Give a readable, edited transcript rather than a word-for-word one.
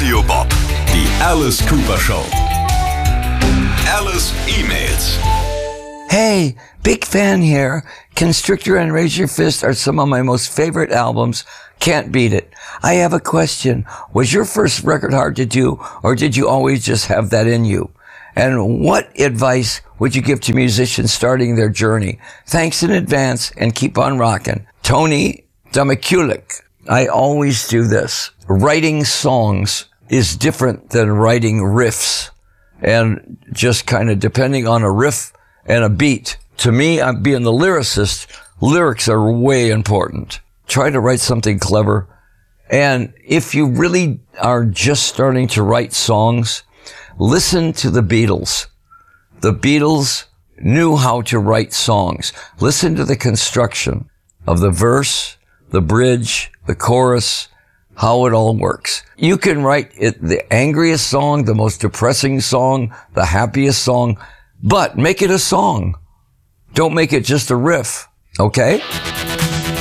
Radio Bob, die Alice Cooper Show. Alice E-Mails. Hey, big fan here. Constrictor and Raise Your Fist are some of my most favorite albums. Can't beat it. I have a question. Was your first record hard to do, or did you always just have that in you? And what advice would you give to musicians starting their journey? Thanks in advance and keep on rocking. Tony Damakulik. I always do this. Writing songs is different than writing riffs. And just kind of depending on a riff and a beat. To me, I'm being the lyricist. Lyrics are way important. Try to write something clever. And if you really are just starting to write songs, listen to the Beatles. The Beatles knew how to write songs. Listen to the construction of the verse, the bridge, the chorus, how it all works. You can write it the angriest song, the most depressing song, the happiest song, but make it a song. Don't make it just a riff, okay?